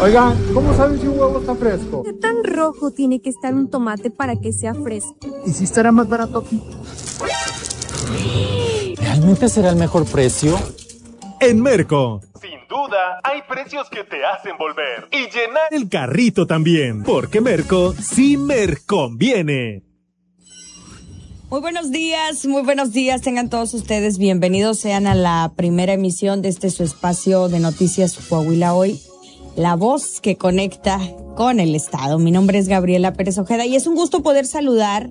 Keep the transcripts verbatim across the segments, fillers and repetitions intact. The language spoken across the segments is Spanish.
Oigan, ¿cómo saben si un huevo está fresco? ¿Qué tan rojo tiene que estar un tomate para que sea fresco? ¿Y si estará más barato aquí? ¿Realmente será el mejor precio? En Merco. Sin duda, hay precios que te hacen volver y llenar el carrito también, porque Merco sí Merconviene. Muy buenos días, muy buenos días, tengan todos ustedes bienvenidos sean a la primera emisión de este su espacio de Noticias Coahuila Hoy, la voz que conecta con el Estado. Mi nombre es Gabriela Pérez Ojeda y es un gusto poder saludar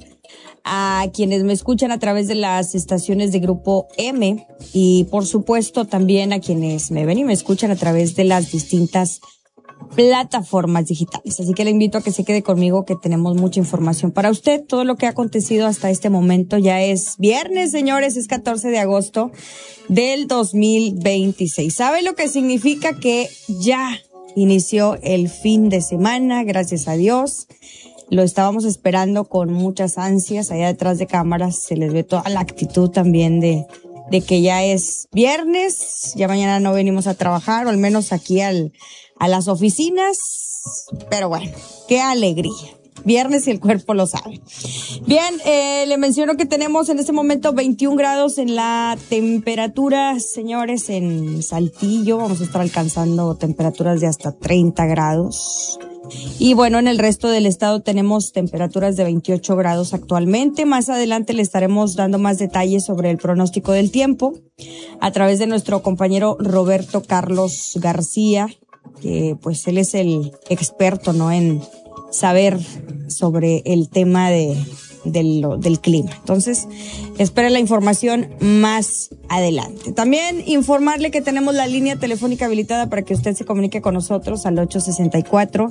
a quienes me escuchan a través de las estaciones de Grupo M y por supuesto también a quienes me ven y me escuchan a través de las distintas plataformas digitales. Así que le invito a que se quede conmigo, que tenemos mucha información para usted. Todo lo que ha acontecido hasta este momento. Ya es viernes, señores, es catorce de agosto del dos mil veintiséis. ¿Sabe lo que significa? Que ya inició el fin de semana, gracias a Dios. Lo estábamos esperando con muchas ansias. Allá detrás de cámaras se les ve toda la actitud también de, de que ya es viernes. Ya mañana no venimos a trabajar, o al menos aquí al, a las oficinas. Pero bueno, qué alegría. Viernes y el cuerpo lo sabe. Bien, eh, le menciono que tenemos en este momento veintiún grados en la temperatura, señores, en Saltillo. Vamos a estar alcanzando temperaturas de hasta treinta grados. Y bueno, en el resto del estado tenemos temperaturas de veintiocho grados actualmente. Más adelante le estaremos dando más detalles sobre el pronóstico del tiempo a través de nuestro compañero Roberto Carlos García, que pues él es el experto, ¿no?, en saber sobre el tema de, del, del clima. Entonces, espere la información más adelante. También informarle que tenemos la línea telefónica habilitada para que usted se comunique con nosotros al ocho sesenta y cuatro,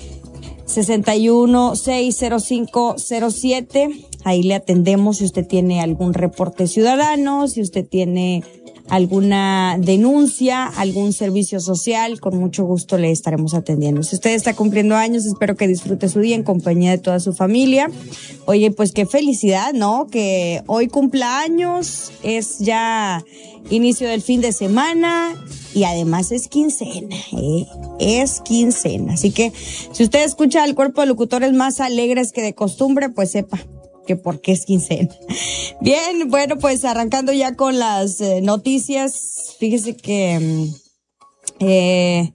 sesenta y uno, seis cero cinco cero siete. Ahí le atendemos si usted tiene algún reporte ciudadano, si usted tiene alguna denuncia, algún servicio social, con mucho gusto le estaremos atendiendo. Si usted está cumpliendo años, espero que disfrute su día en compañía de toda su familia. Oye, pues qué felicidad, ¿no? Que hoy cumpla años, es ya inicio del fin de semana y además es quincena, ¿eh? Es quincena. Así que si usted escucha al cuerpo de locutores más alegres que de costumbre, pues sepa que porque es quincena. Bien, bueno, pues arrancando ya con las eh, noticias, fíjese que eh,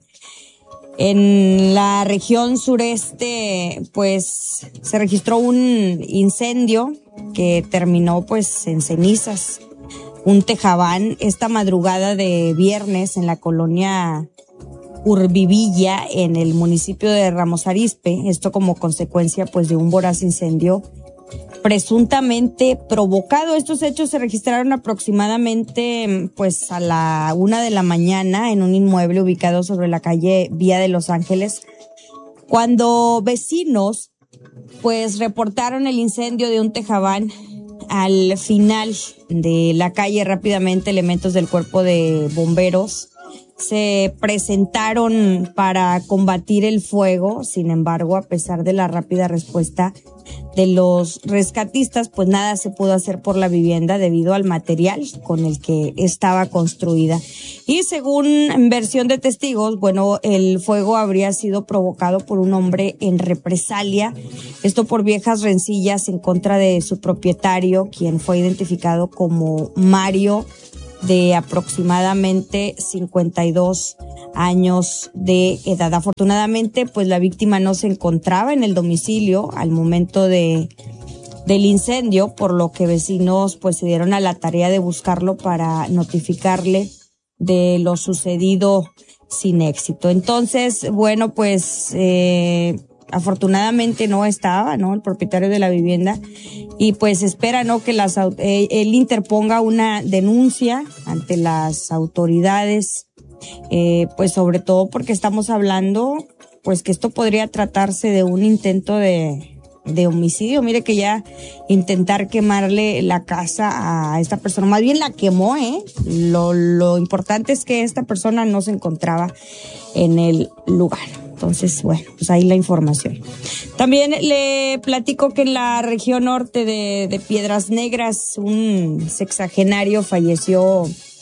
en la región sureste, pues se registró un incendio que terminó pues en cenizas. Un tejabán esta madrugada de viernes en la colonia Urbivilla, en el municipio de Ramos Arizpe, esto como consecuencia pues de un voraz incendio presuntamente provocado. Estos hechos se registraron aproximadamente pues a la una de la mañana en un inmueble ubicado sobre la calle Vía de Los Ángeles, cuando vecinos pues reportaron el incendio de un tejabán. Al final de la calle, rápidamente elementos del cuerpo de bomberos se presentaron para combatir el fuego. Sin embargo, a pesar de la rápida respuesta de los rescatistas, pues nada se pudo hacer por la vivienda debido al material con el que estaba construida. Y según versión de testigos, bueno, el fuego habría sido provocado por un hombre en represalia, esto por viejas rencillas en contra de su propietario, quien fue identificado como Mario, de aproximadamente cincuenta y dos años de edad. Afortunadamente, pues la víctima no se encontraba en el domicilio al momento de del incendio, por lo que vecinos pues se dieron a la tarea de buscarlo para notificarle de lo sucedido sin éxito. Entonces, bueno, pues eh afortunadamente no estaba, ¿no?, el propietario de la vivienda, y pues espera, ¿no?, que las eh, él interponga una denuncia ante las autoridades, eh, pues sobre todo porque estamos hablando, pues que esto podría tratarse de un intento de de homicidio. Mire que ya intentar quemarle la casa a esta persona, más bien la quemó, ¿eh? Lo, lo importante es que esta persona no se encontraba en el lugar. Entonces, bueno, pues ahí la información. También le platico que en la región norte de, de Piedras Negras, un sexagenario falleció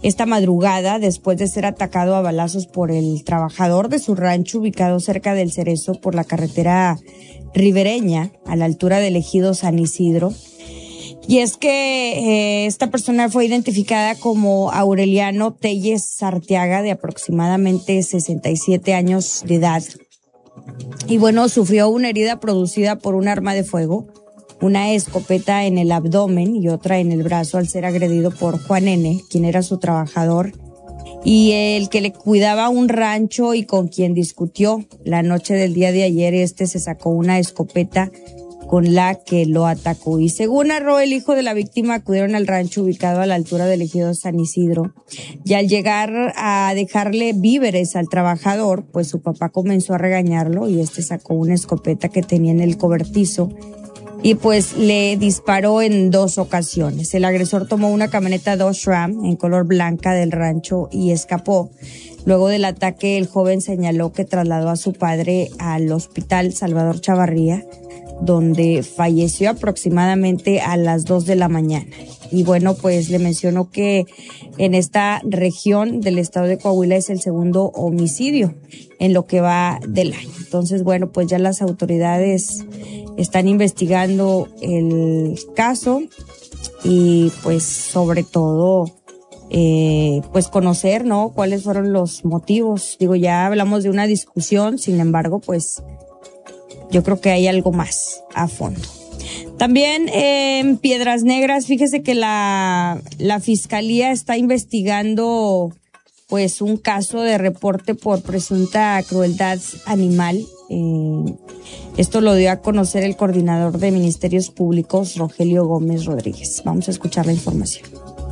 esta madrugada después de ser atacado a balazos por el trabajador de su rancho ubicado cerca del Cerezo por la carretera ribereña a la altura del ejido San Isidro. Y es que eh, esta persona fue identificada como Aureliano Telles Arteaga, de aproximadamente sesenta y siete años de edad. Y bueno, sufrió una herida producida por un arma de fuego, una escopeta en el abdomen y otra en el brazo al ser agredido por Juan N., quien era su trabajador y el que le cuidaba un rancho y con quien discutió. La noche del día de ayer este se sacó una escopeta con la que lo atacó. Y según narró el hijo de la víctima, acudieron al rancho ubicado a la altura del ejido San Isidro. Y al llegar a dejarle víveres al trabajador, pues su papá comenzó a regañarlo y este sacó una escopeta que tenía en el cobertizo y pues le disparó en dos ocasiones. El agresor tomó una camioneta Dodge Ram en color blanca del rancho y escapó. Luego del ataque, el joven señaló que trasladó a su padre al hospital Salvador Chavarría, donde falleció aproximadamente a las dos de la mañana. Y bueno, pues le mencionó que en esta región del estado de Coahuila es el segundo homicidio en lo que va del año. Entonces, bueno, pues ya las autoridades están investigando el caso y pues sobre todo eh, pues conocer, ¿no?, cuáles fueron los motivos. Digo, ya hablamos de una discusión, sin embargo, pues yo creo que hay algo más a fondo. También eh, en Piedras Negras, fíjese que la, la fiscalía está investigando pues un caso de reporte por presunta crueldad animal. Eh, esto lo dio a conocer el coordinador de Ministerios Públicos, Rogelio Gómez Rodríguez. Vamos a escuchar la información.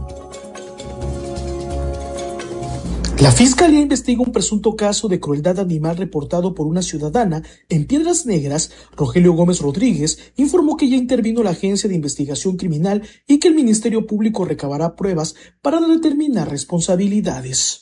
La Fiscalía investiga un presunto caso de crueldad animal reportado por una ciudadana en Piedras Negras. Rogelio Gómez Rodríguez informó que ya intervino la Agencia de Investigación Criminal y que el Ministerio Público recabará pruebas para determinar responsabilidades.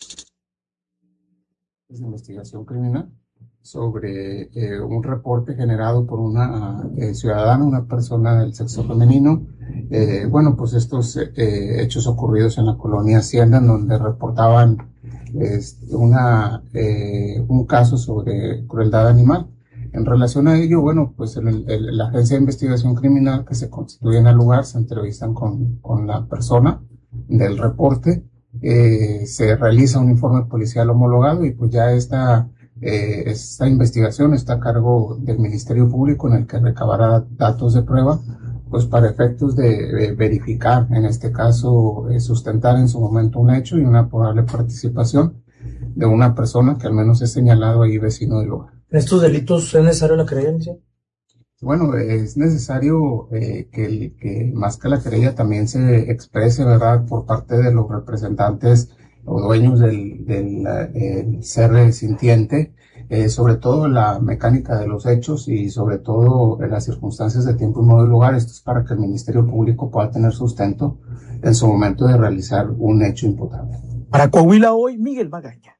Es de investigación criminal sobre eh, un reporte generado por una eh, ciudadana, una persona del sexo femenino. Eh, bueno, pues estos eh, hechos ocurridos en la colonia Hacienda, en donde reportaban es una, eh, un caso sobre crueldad animal. En relación a ello, bueno, pues el, el, la Agencia de Investigación Criminal que se constituye en el lugar se entrevistan con, con la persona del reporte, eh, se realiza un informe policial homologado y pues ya esta, eh, esta investigación está a cargo del Ministerio Público, en el que recabará datos de prueba pues para efectos de eh, verificar, en este caso, eh, sustentar en su momento un hecho y una probable participación de una persona que al menos es señalado ahí vecino del lugar. ¿En estos delitos es necesario la querella, ¿sí? Bueno, es necesario eh, que, el, que más que la querella también se exprese, ¿verdad?, por parte de los representantes o dueños del, del eh, ser sintiente, eh, sobre todo la mecánica de los hechos y sobre todo en las circunstancias de tiempo y modo y lugar. Esto es para que el Ministerio Público pueda tener sustento en su momento de realizar un hecho imputable. Para Coahuila Hoy, Miguel Magaña.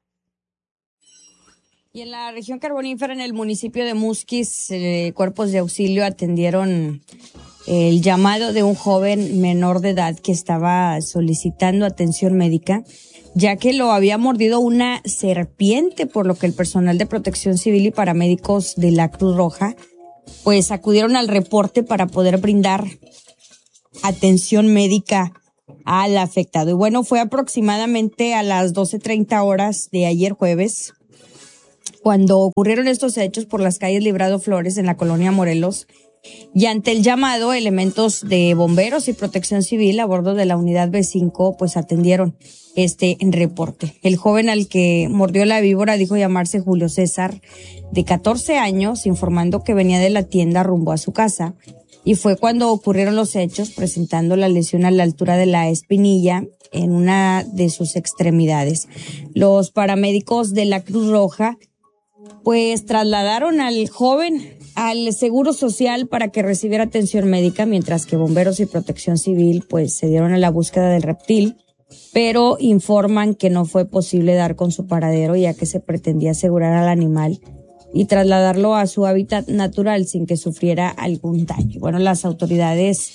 Y en la región carbonífera, en el municipio de Musquis, eh, cuerpos de auxilio atendieron el llamado de un joven menor de edad que estaba solicitando atención médica, ya que lo había mordido una serpiente, por lo que el personal de Protección Civil y paramédicos de la Cruz Roja pues acudieron al reporte para poder brindar atención médica al afectado. Y bueno, fue aproximadamente a las doce treinta horas de ayer jueves cuando ocurrieron estos hechos por las calles Librado Flores en la colonia Morelos. Y ante el llamado, elementos de bomberos y protección civil a bordo de la unidad B cinco pues atendieron este reporte. El joven al que mordió la víbora dijo llamarse Julio César, de catorce años, informando que venía de la tienda rumbo a su casa. Y fue cuando ocurrieron los hechos, presentando la lesión a la altura de la espinilla en una de sus extremidades. Los paramédicos de la Cruz Roja pues trasladaron al joven al Seguro Social para que recibiera atención médica, mientras que bomberos y protección civil pues se dieron a la búsqueda del reptil, pero informan que no fue posible dar con su paradero, ya que se pretendía asegurar al animal y trasladarlo a su hábitat natural sin que sufriera algún daño. Bueno, las autoridades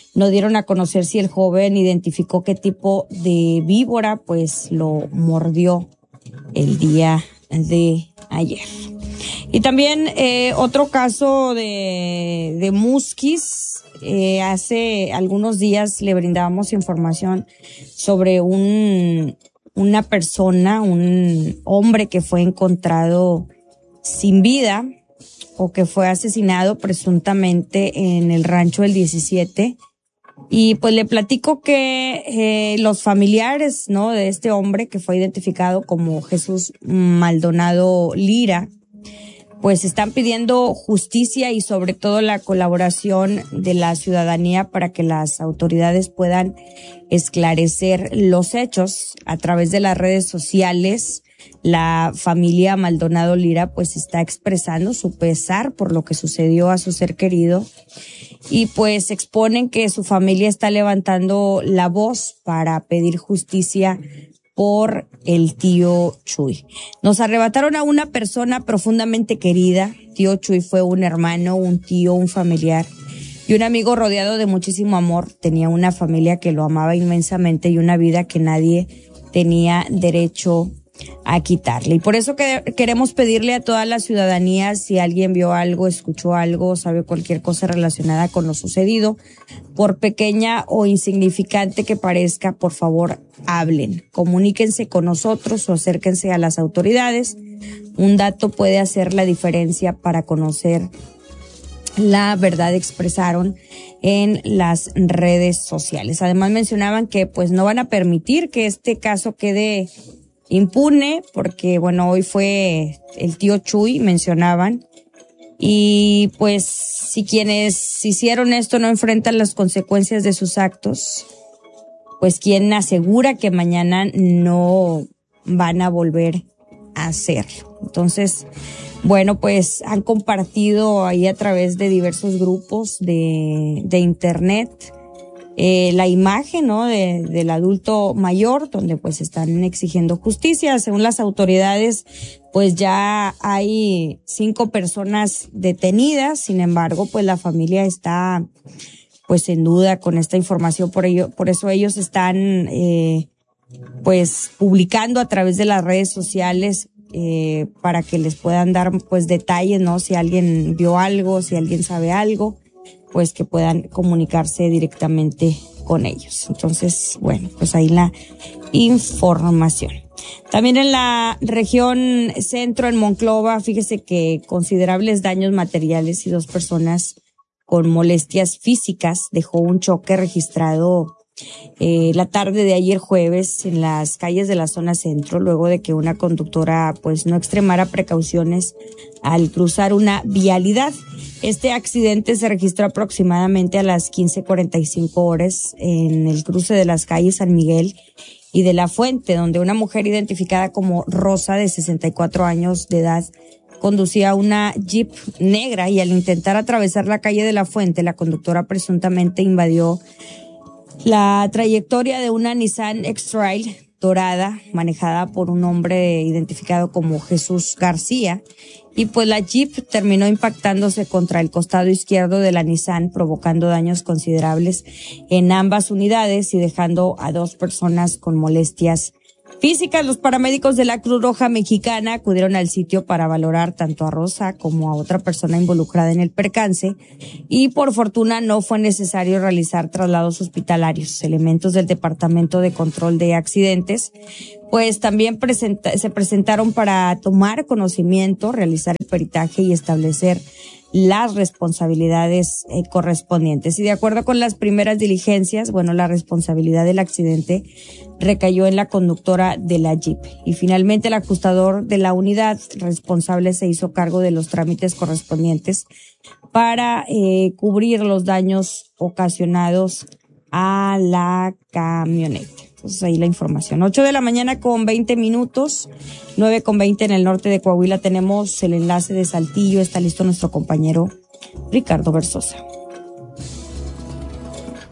no dieron a conocer si el joven identificó qué tipo de víbora pues lo mordió el día de ayer. Y también eh, otro caso de, de Musquis. Eh, hace algunos días le brindábamos información sobre un una persona, un hombre que fue encontrado sin vida o que fue asesinado presuntamente en el rancho del diecisiete. Y pues le platico que eh, los familiares, ¿no?, de este hombre que fue identificado como Jesús Maldonado Lira, pues están pidiendo justicia y sobre todo la colaboración de la ciudadanía para que las autoridades puedan esclarecer los hechos. A través de las redes sociales, la familia Maldonado Lira pues está expresando su pesar por lo que sucedió a su ser querido y pues exponen que su familia está levantando la voz para pedir justicia por el tío Chuy. Nos arrebataron a una persona profundamente querida. Tío Chuy fue un hermano, un tío, un familiar y un amigo rodeado de muchísimo amor. Tenía una familia que lo amaba inmensamente y una vida que nadie tenía derecho a quitarle. Y por eso que queremos pedirle a toda la ciudadanía, si alguien vio algo, escuchó algo, sabe cualquier cosa relacionada con lo sucedido, por pequeña o insignificante que parezca, por favor, hablen, comuníquense con nosotros o acérquense a las autoridades. Un dato puede hacer la diferencia para conocer la verdad, expresaron en las redes sociales. Además mencionaban que pues no van a permitir que este caso quede impune, porque bueno, hoy fue el tío Chuy, mencionaban, y pues si quienes hicieron esto no enfrentan las consecuencias de sus actos, pues quién asegura que mañana no van a volver a hacerlo. Entonces, bueno, pues han compartido ahí a través de diversos grupos de, de internet Eh, la imagen, ¿no?, de, del adulto mayor, donde pues están exigiendo justicia. Según las autoridades, pues ya hay cinco personas detenidas. Sin embargo, pues la familia está pues en duda con esta información. Por ello, por eso ellos están eh, pues publicando a través de las redes sociales eh, para que les puedan dar pues detalles, ¿no? Si alguien vio algo, si alguien sabe algo, pues que puedan comunicarse directamente con ellos. Entonces, bueno, pues ahí la información. También en la región centro, en Monclova, fíjese que considerables daños materiales y dos personas con molestias físicas dejó un choque registrado eh, la tarde de ayer jueves en las calles de la zona centro, luego de que una conductora pues no extremara precauciones al cruzar una vialidad. Este accidente se registró aproximadamente a las quince cuarenta y cinco horas en el cruce de las calles San Miguel y de la Fuente, donde una mujer identificada como Rosa, de sesenta y cuatro años de edad, conducía una Jeep negra y al intentar atravesar la calle de la Fuente, la conductora presuntamente invadió la trayectoria de una Nissan X-Trail dorada manejada por un hombre identificado como Jesús García, y pues la Jeep terminó impactándose contra el costado izquierdo de la Nissan, provocando daños considerables en ambas unidades y dejando a dos personas con molestias físicas. Los paramédicos de la Cruz Roja Mexicana acudieron al sitio para valorar tanto a Rosa como a otra persona involucrada en el percance y por fortuna no fue necesario realizar traslados hospitalarios. Elementos del Departamento de Control de Accidentes pues también presenta, se presentaron para tomar conocimiento, realizar el peritaje y establecer las responsabilidades eh, correspondientes. Y de acuerdo con las primeras diligencias, bueno, la responsabilidad del accidente recayó en la conductora de la Jeep. Y finalmente el ajustador de la unidad responsable se hizo cargo de los trámites correspondientes para eh, cubrir los daños ocasionados a la camioneta. Entonces ahí la información. ocho de la mañana con veinte minutos, nueve con veinte en el norte de Coahuila. Tenemos el enlace de Saltillo. Está listo nuestro compañero Ricardo Versosa.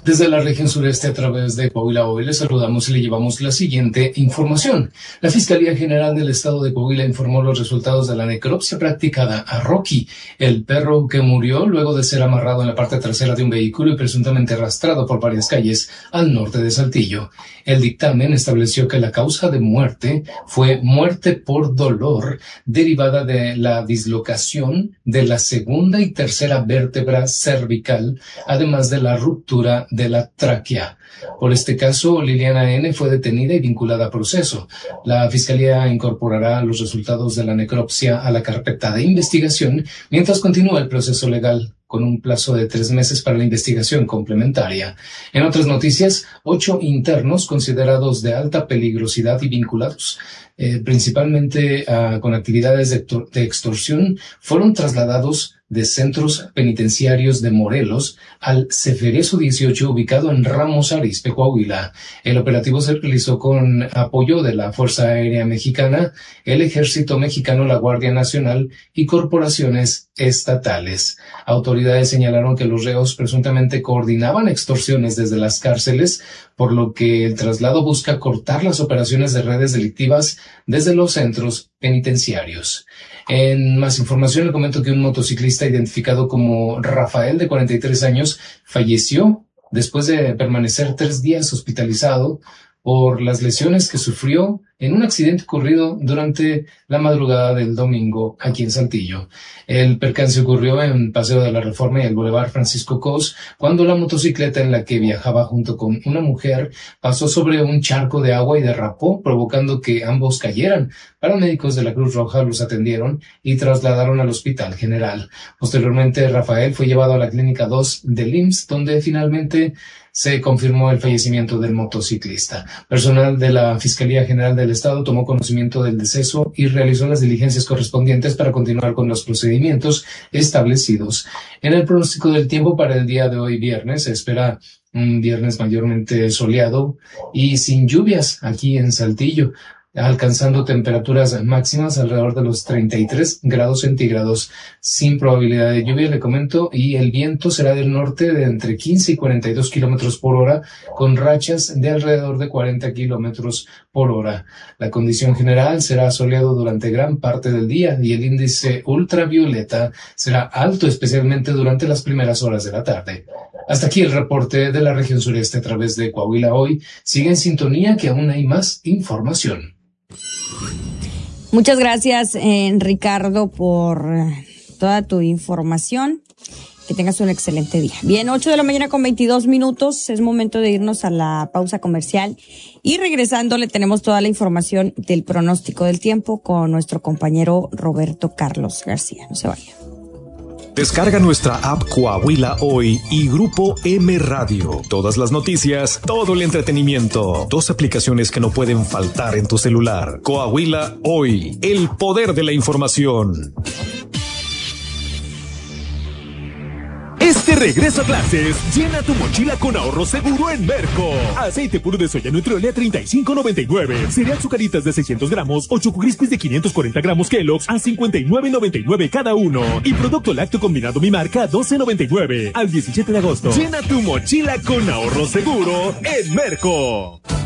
Desde la región sureste a través de Coahuila Hoy les saludamos y le llevamos la siguiente información. La Fiscalía General del Estado de Coahuila informó los resultados de la necropsia practicada a Rocky, el perro que murió luego de ser amarrado en la parte trasera de un vehículo y presuntamente arrastrado por varias calles al norte de Saltillo. El dictamen estableció que la causa de muerte fue muerte por dolor derivada de la dislocación de la segunda y tercera vértebra cervical, además de la ruptura de la tráquea. Por este caso, Liliana N. fue detenida y vinculada a proceso. La Fiscalía incorporará los resultados de la necropsia a la carpeta de investigación mientras continúa el proceso legal, con un plazo de tres meses para la investigación complementaria. En otras noticias, ocho internos considerados de alta peligrosidad y vinculados eh, principalmente uh, con actividades de, de extorsión fueron trasladados de centros penitenciarios de Morelos al Ceferezo dieciocho ubicado en Ramos Arizpe, Coahuila. El operativo se realizó con apoyo de la Fuerza Aérea Mexicana, el Ejército Mexicano, la Guardia Nacional y corporaciones estatales. Autoridades señalaron que los reos presuntamente coordinaban extorsiones desde las cárceles, por lo que el traslado busca cortar las operaciones de redes delictivas desde los centros penitenciarios. En más información, le comento que un motociclista identificado como Rafael, de cuarenta y tres años, falleció después de permanecer tres días hospitalizado por las lesiones que sufrió en un accidente ocurrido durante la madrugada del domingo aquí en Saltillo. El percance ocurrió en Paseo de la Reforma y el Boulevard Francisco Cos, cuando la motocicleta en la que viajaba junto con una mujer pasó sobre un charco de agua y derrapó, provocando que ambos cayeran. Paramédicos de la Cruz Roja los atendieron y trasladaron al Hospital General. Posteriormente, Rafael fue llevado a la Clínica dos del I M S S, donde finalmente se confirmó el fallecimiento del motociclista. Personal de la Fiscalía General del Estado tomó conocimiento del deceso y realizó las diligencias correspondientes para continuar con los procedimientos establecidos. En el pronóstico del tiempo para el día de hoy viernes, se espera un viernes mayormente soleado y sin lluvias aquí en Saltillo, alcanzando temperaturas máximas alrededor de los treinta y tres grados centígrados, sin probabilidad de lluvia, le comento, y el viento será del norte de entre quince y cuarenta y dos kilómetros por hora, con rachas de alrededor de cuarenta kilómetros por hora. La condición general será soleado durante gran parte del día y el índice ultravioleta será alto, especialmente durante las primeras horas de la tarde. Hasta aquí el reporte de la región sureste a través de Coahuila Hoy. Sigue en sintonía, que aún hay más información. Muchas gracias, eh, Ricardo, por toda tu información. Que tengas un excelente día. Bien, ocho de la mañana con veintidós minutos. Es momento de irnos a la pausa comercial. Y regresando, le tenemos toda la información del pronóstico del tiempo con nuestro compañero Roberto Carlos García. No se vaya. Descarga nuestra app Coahuila Hoy y Grupo M Radio. Todas las noticias, todo el entretenimiento. Dos aplicaciones que no pueden faltar en tu celular. Coahuila Hoy, el poder de la información. Este regreso a clases, llena tu mochila con ahorro seguro en Merco. Aceite puro de soya Nutriolia treinta y cinco noventa y nueve. Cereal Zucaritas de seiscientos gramos o Choco Crispies de quinientos cuarenta gramos Kellogg's a cincuenta y nueve noventa y nueve cada uno. Y producto lácteo combinado Mi Marca a doce noventa y nueve. Al diecisiete de agosto. Llena tu mochila con ahorro seguro en Merco.